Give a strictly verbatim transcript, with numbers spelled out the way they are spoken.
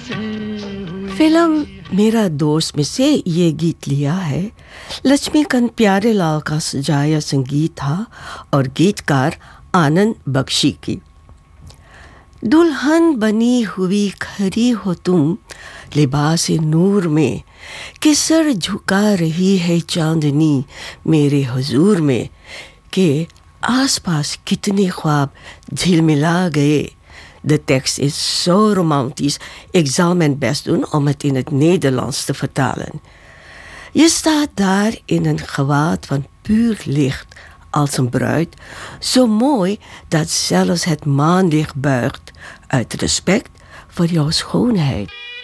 फिल्म मेरा दोस्त में से ये गीत लिया है। लक्ष्मीकांत प्यारेलाल का सजाया संगीत था और गीतकार आनंद बख्शी की। दुल्हन बनी हुई खरी हो तुम लिबास नूर में, कि सर झुका रही है चांदनी मेरे हुजूर में, के आसपास कितने ख्वाब झिलमिला गए. De tekst is zo romantisch. Ik zal mijn best doen om het in het Nederlands te vertalen. Je staat daar in een gewaad van puur licht als een bruid, zo mooi dat zelfs het maanlicht buigt uit respect voor jouw schoonheid.